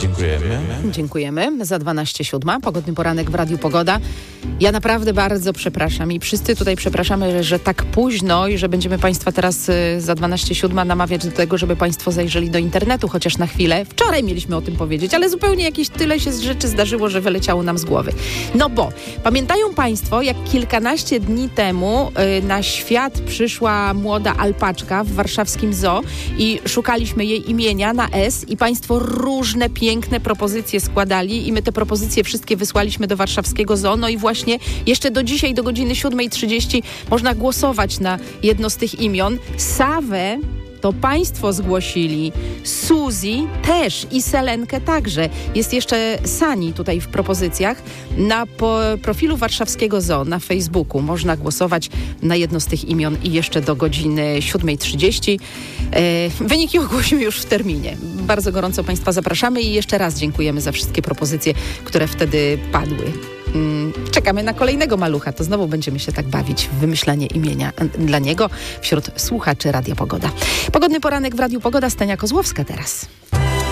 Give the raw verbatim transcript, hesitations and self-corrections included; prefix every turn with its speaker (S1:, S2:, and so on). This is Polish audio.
S1: Dziękujemy.
S2: Dziękujemy. Za dwanaście siódma. Pogodny poranek w Radiu Pogoda. Ja naprawdę bardzo przepraszam i wszyscy tutaj przepraszamy, że tak późno i że będziemy Państwa teraz y, za dwanaście siódma namawiać do tego, żeby Państwo zajrzeli do internetu chociaż na chwilę. Wczoraj mieliśmy o tym powiedzieć, ale zupełnie jakieś tyle się z rzeczy zdarzyło, że wyleciało nam z głowy. No bo pamiętają Państwo, jak kilkanaście dni temu y, na świat przyszła młoda alpaczka w warszawskim zoo i szukaliśmy jej imienia na S i Państwo różne piękne propozycje składali i my te propozycje wszystkie wysłaliśmy do warszawskiego zoo. No i właśnie jeszcze do dzisiaj, do godziny siódma trzydzieści można głosować na jedno z tych imion. Sawę to Państwo zgłosili, Suzy też i Selenkę także. Jest jeszcze Sani tutaj w propozycjach. Na po profilu warszawskiego zoo na Facebooku można głosować na jedno z tych imion i jeszcze do godziny siódma trzydzieści. E, wyniki ogłosimy już w terminie. Bardzo gorąco Państwa zapraszamy i jeszcze raz dziękujemy za wszystkie propozycje, które wtedy padły. Czekamy na kolejnego malucha, to znowu będziemy się tak bawić w wymyślanie imienia dla niego wśród słuchaczy Radia Pogoda. Pogodny poranek w Radiu Pogoda, Stania Kozłowska teraz.